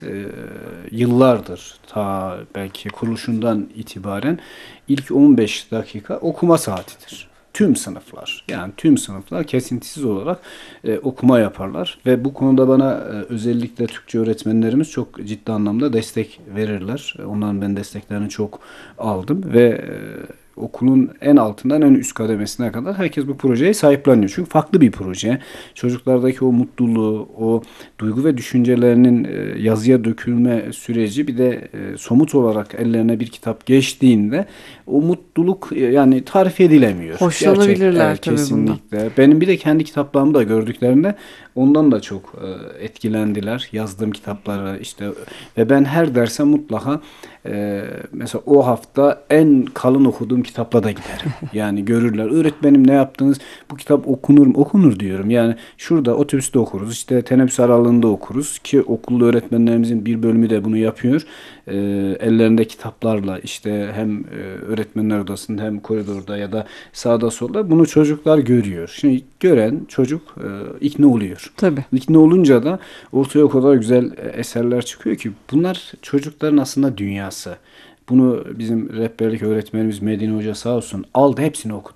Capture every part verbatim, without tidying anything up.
e, yıllardır, ta belki kuruluşundan itibaren ilk on beş dakika okuma saatidir. Tüm sınıflar, yani tüm sınıflar kesintisiz olarak e, okuma yaparlar ve bu konuda bana e, özellikle Türkçe öğretmenlerimiz çok ciddi anlamda destek verirler. Onların ben desteklerini çok aldım ve e, okulun en altından en üst kademesine kadar herkes bu projeye sahipleniyor. Çünkü farklı bir proje. Çocuklardaki o mutluluğu, o duygu ve düşüncelerinin e, yazıya dökülme süreci, bir de e, somut olarak ellerine bir kitap geçtiğinde o mutluluk e, yani tarif edilemiyor. Hoşlanabilirler Gerçekten tabii bundan. kesinlikle. Benim bir de kendi kitaplarımı da gördüklerinde ondan da çok e, etkilendiler. Yazdığım kitapları işte, ve ben her derse mutlaka e, mesela o hafta en kalın okuduğum kitapla da giderim. Yani görürler. Öğretmenim ne yaptınız? Bu kitap okunur mu? Okunur diyorum. Yani şurada otobüste okuruz. İşte teneffüs aralığında okuruz ki okulda öğretmenlerimizin bir bölümü de bunu yapıyor. E, ellerinde kitaplarla işte hem e, öğretmenler odasında hem koridorda ya da sağda solda bunu çocuklar görüyor. Şimdi gören çocuk e, ikna oluyor. Tabii. İkna olunca da ortaya o kadar güzel e, eserler çıkıyor ki bunlar çocukların aslında dünyası. Bunu bizim rehberlik öğretmenimiz Medine Hoca sağ olsun aldı, hepsini okudu.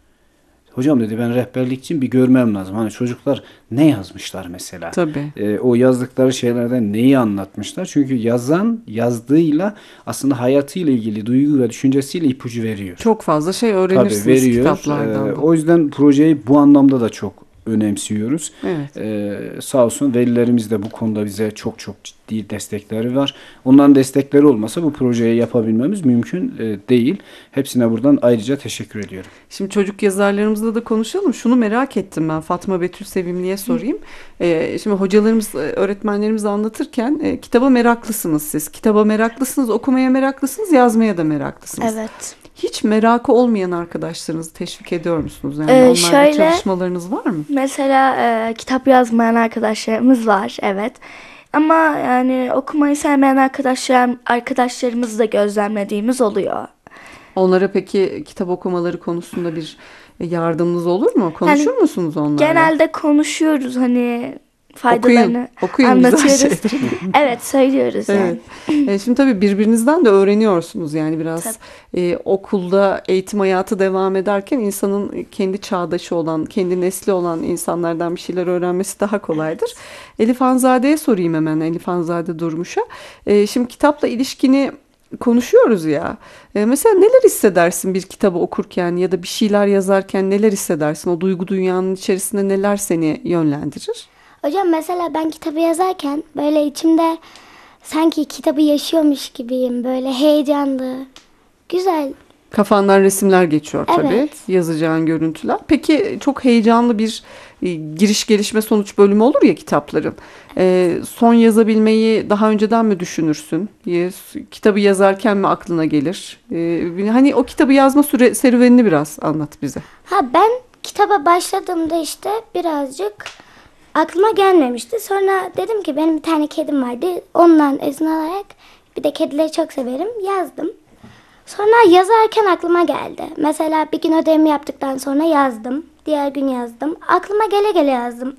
Hocam dedi, ben rehberlik için bir görmem lazım. Hani çocuklar ne yazmışlar mesela? Tabii. E, o yazdıkları şeylerden neyi anlatmışlar? Çünkü yazan yazdığıyla aslında hayatıyla ilgili duygu ve düşüncesiyle ipucu veriyor. Çok fazla şey Tabii öğrenirsiniz veriyor. Ee, kitaplardan da. o yüzden projeyi bu anlamda da çok önemsiyoruz. Evet. Ee, sağ olsun velilerimiz de bu konuda bize çok çok ciddi destekleri var. Onların destekleri olmasa bu projeyi yapabilmemiz mümkün e, değil. Hepsine buradan ayrıca teşekkür ediyorum. Şimdi çocuk yazarlarımızla da konuşalım. Şunu merak ettim ben, Fatma Betül Sevimli'ye sorayım. Ee, şimdi hocalarımız, e, öğretmenlerimiz anlatırken e, kitaba meraklısınız siz. Kitaba meraklısınız, okumaya meraklısınız, yazmaya da meraklısınız. Evet. Hiç merakı olmayan arkadaşlarınızı teşvik ediyor musunuz? Yani Ee, onlarla şöyle çalışmalarınız var mı? mesela e, kitap yazmayan arkadaşlarımız var, evet. Ama yani okumayı sevmeyen arkadaşlar, arkadaşlarımızı da gözlemlediğimiz oluyor. Onlara peki kitap okumaları konusunda bir yardımınız olur mu? Konuşur Yani musunuz onlarla? genelde konuşuyoruz, hani Okuyun, faydalarını okuyun güzel anlatıyoruz. şeyleri. Evet, söylüyoruz yani. Evet. E, şimdi tabii birbirinizden de öğreniyorsunuz yani biraz Tabii. e, okulda eğitim hayatı devam ederken insanın kendi çağdaşı olan, kendi nesli olan insanlardan bir şeyler öğrenmesi daha kolaydır. Elif Hanzade'ye sorayım hemen, Elif Hanzade Durmuş'a. E, şimdi kitapla ilişkini konuşuyoruz ya. E, mesela neler hissedersin bir kitabı okurken ya da bir şeyler yazarken, neler hissedersin? O duygu dünyanın içerisinde neler seni yönlendirir? Hocam mesela ben kitabı yazarken böyle içimde sanki kitabı yaşıyormuş gibiyim. Böyle heyecanlı, güzel. Kafandan resimler geçiyor tabii, Evet. yazacağın görüntüler. Peki çok heyecanlı bir e, giriş gelişme sonuç bölümü olur ya kitapların. E, son yazabilmeyi daha önceden mi düşünürsün? E, kitabı yazarken mi aklına gelir? E, hani o kitabı yazma süre, serüvenini biraz anlat bize. Ha, ben kitaba başladığımda işte birazcık aklıma gelmemişti. Sonra dedim ki benim bir tane kedim vardı. Ondan izin alarak, bir de kedileri çok severim, yazdım. Sonra yazarken aklıma geldi. Mesela bir gün ödevimi yaptıktan sonra yazdım. Diğer gün yazdım. Aklıma gele gele yazdım.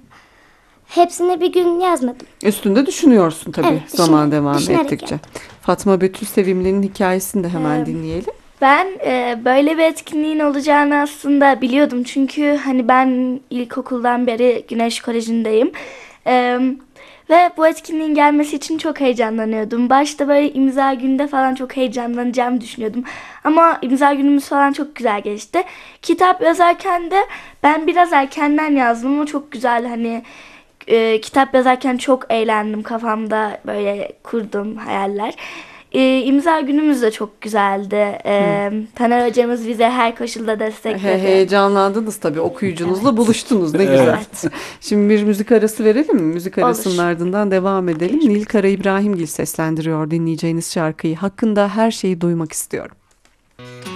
Hepsini bir gün yazmadım. Üstünde düşünüyorsun tabii, Evet, zaman düşün- devam düşünerek ettikçe. yaptım. Fatma Betül Sevimli'nin hikayesini de hemen Ee, dinleyelim. Ben e, böyle bir etkinliğin olacağını aslında biliyordum. Çünkü hani ben ilkokuldan beri Güneş Koleji'ndeyim. E, ve bu etkinliğin gelmesi için çok heyecanlanıyordum. Başta böyle imza günde falan çok heyecanlanacağımı düşünüyordum. Ama imza günümüz falan çok güzel geçti. Kitap yazarken de ben biraz erkenden yazdım ama çok güzel, hani e, kitap yazarken çok eğlendim. Kafamda böyle kurdum hayaller. E, imza günümüz de çok güzeldi. E, Taner hocamız bize her koşulda He, destekledi. heyecanlandınız tabii, okuyucunuzla Evet. buluştunuz, ne Evet. güzel. Evet. Şimdi bir müzik arası verelim mi? Müzik arasının Olur. ardından devam edelim. Görüşmek Nil Kara İbrahimgil seslendiriyor dinleyeceğiniz şarkıyı. Hakkında her şeyi duymak istiyorum.